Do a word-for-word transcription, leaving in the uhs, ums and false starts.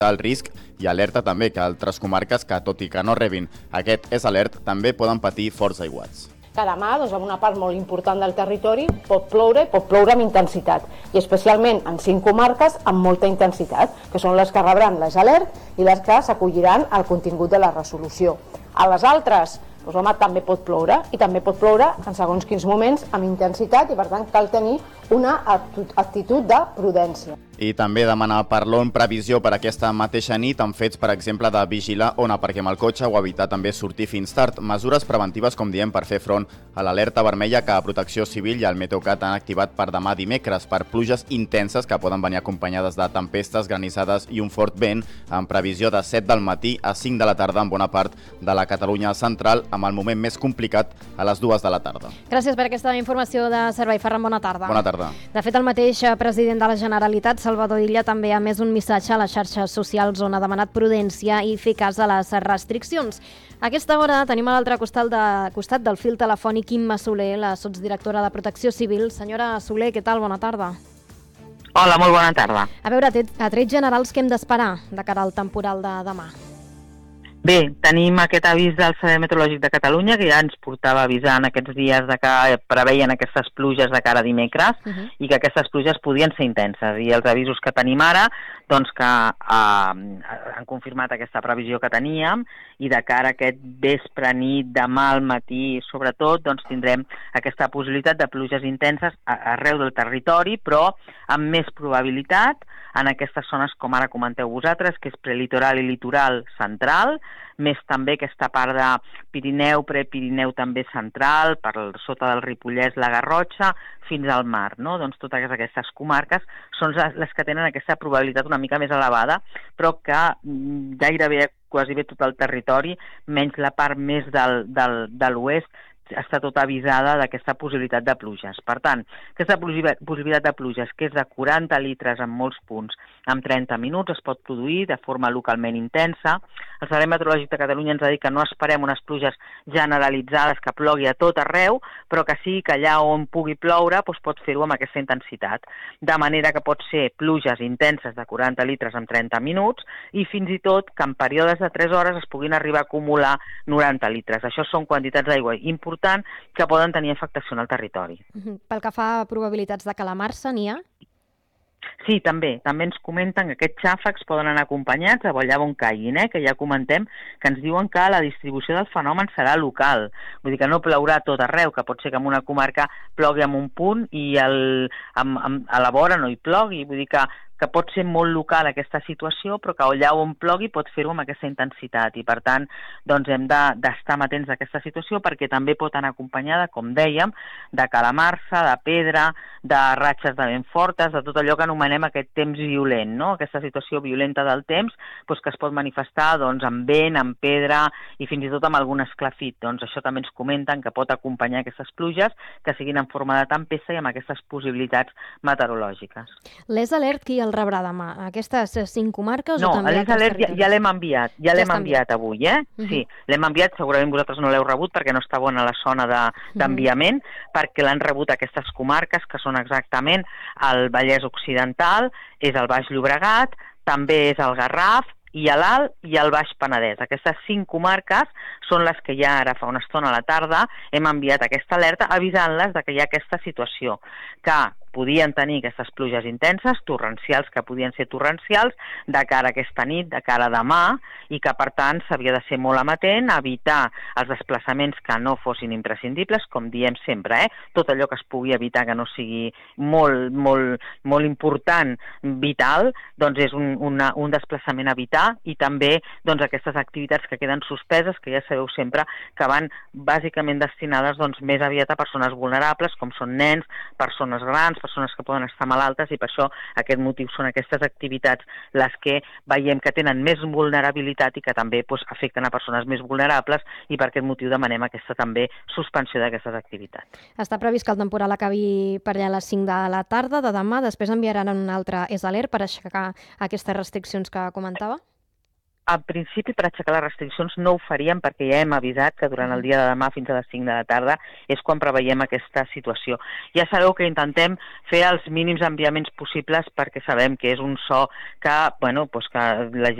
el risc i alerta també que altres comarques que, tot i que no rebin aquest és alert, també poden patir forts aiguats. Que demà, doncs, en una part molt important del territori, pot ploure, pot ploure amb intensitat, i especialment en cinc comarques amb molta intensitat, que són les que rebran les alert i les que s'acolliran al contingut de la resolució. A les altres, doncs, home, també pot ploure, i també pot ploure en segons quins moments amb intensitat, i per tant cal tenir una actitud de prudència. I també demana per l'O N previsió per aquesta mateixa nit amb fets, per exemple, de vigilar on aparquem el cotxe o evitar també sortir fins tard. Mesures preventives, com diem, per fer front a l'alerta vermella que Protecció Civil i el Meteocat han activat per demà dimecres per pluges intenses que poden venir acompanyades de tempestes, granissades i un fort vent, amb previsió de set del matí a cinc de la tarda en bona part de la Catalunya central, amb el moment més complicat a les dues de la tarda. Gràcies per aquesta informació de servei. Ferran, bona tarda. Bona tarda. De fet, el mateix president de la Generalitat, Salvador Illa, també ha emès un missatge a les xarxes socials on ha demanat prudència i fer cas a les restriccions. A aquesta hora tenim a l'altre costat, de, costat del fil telefònic Imma Soler, la sotsdirectora de Protecció Civil. Senyora Soler, què tal? Bona tarda. Hola, molt bona tarda. A veure, a trets generals, què hem d'esperar de cara al temporal de demà? Bé, tenim aquest avís del Servei Meteorològic de Catalunya que ja ens portava avisant aquests dies de que preveien aquestes pluges de cara a dimecres uh -huh. i que aquestes pluges podien ser intenses. I els avisos que tenim ara, doncs que eh, han confirmat aquesta previsió que teníem, i de cara a aquest vespre, nit, demà al matí, sobretot, doncs tindrem aquesta possibilitat de pluges intenses arreu del territori, però amb més probabilitat en aquestes zones, com ara comenteu vosaltres, que és prelitoral i litoral central, més també aquesta part de Pirineu, Prepirineu també central, per sota del Ripollès, la Garrotxa, fins al mar, no? Doncs totes aquestes comarques són les que tenen aquesta probabilitat una mica més elevada, però que gairebé quasi bé tot el territori, menys la part més del, del, de l'oest, està tota avisada d'aquesta possibilitat de pluges. Per tant, aquesta possibilitat de pluges, que és de quaranta litres en molts punts, en trenta minuts, es pot produir de forma localment intensa. El Servei Meteorològic de Catalunya ens ha dit que no esperem unes pluges generalitzades que plogui a tot arreu, però que sí que allà on pugui ploure doncs pot fer-ho amb aquesta intensitat. De manera que pot ser pluges intenses de quaranta litres en trenta minuts i fins i tot que en períodes de tres hores es puguin arribar a acumular noranta litres. Això són quantitats d'aigua importants que poden tenir afectació en el territori. Pel que fa a probabilitats de calamar-se, n'hi ha? Sí, també. També ens comenten que aquests xàfecs poden anar acompanyats a allà on caiguin, eh? Que ja comentem que ens diuen que la distribució del fenomen serà local. Vull dir que no plourà a tot arreu, que pot ser que en una comarca plogui en un punt i el, amb, amb, a la vora no hi plogui. Vull dir que que pot ser molt local aquesta situació, però que allà on plogui pot fer-ho amb aquesta intensitat. I, per tant, doncs hem d'estar amatents a aquesta situació perquè també pot anar acompanyada, com dèiem, de calamarsa, de pedra, de ratxes de vent fortes, de tot allò que anomenem aquest temps violent, no? Aquesta situació violenta del temps doncs, que es pot manifestar doncs, amb vent, amb pedra i fins i tot amb algun esclafit. Doncs això també ens comenten que pot acompanyar aquestes pluges que siguin en forma de tempesta i amb aquestes possibilitats meteorològiques. L'Es Alert qui el rebrà demà? Aquestes cinc comarques no, o també altres territoris? No, l'Es Alert ja, ja l'hem enviat, ja, ja l'hem enviat avui, eh? Uh -huh. Sí, l'hem enviat, segurament vosaltres no l'heu rebut perquè no està bona la zona d'enviament, de, uh -huh. perquè l'han rebut aquestes comarques que són exactament el Vallès Occidental, és el Baix Llobregat, també és el Garraf, i a l'Alt i al Baix Penedès. Aquestes cinc comarques són les que ja ara fa una estona a la tarda hem enviat aquesta alerta avisant-les de que hi ha aquesta situació, que podien tenir aquestes pluges intenses, torrencials, que podien ser torrencials, de cara a aquesta nit, de cara a demà, i que, per tant, s'havia de ser molt amatent, evitar els desplaçaments que no fossin imprescindibles, com diem sempre, eh? Tot allò que es pugui evitar que no sigui molt, molt, molt important, vital, doncs és un, una, un desplaçament a evitar, i també doncs, aquestes activitats que queden suspeses, que ja sabeu sempre que van bàsicament destinades doncs, més aviat a persones vulnerables, com són nens, persones grans, persones que poden estar malaltes, i per això aquest motiu són aquestes activitats les que veiem que tenen més vulnerabilitat i que també doncs, afecten a persones més vulnerables, i per aquest motiu demanem aquesta també suspensió d'aquestes activitats. Està previst que el temporal acabi per allà a les cinc de la tarda de demà, després enviaran un altre Es Alert per aixecar aquestes restriccions que comentava? en principi per aixecar les restriccions no ho faríem perquè ja hem avisat que durant el dia de demà fins a les cinc de la tarda és quan preveiem aquesta situació. Ja sabeu que intentem fer els mínims enviaments possibles perquè sabem que és un so que, bueno, doncs que la gent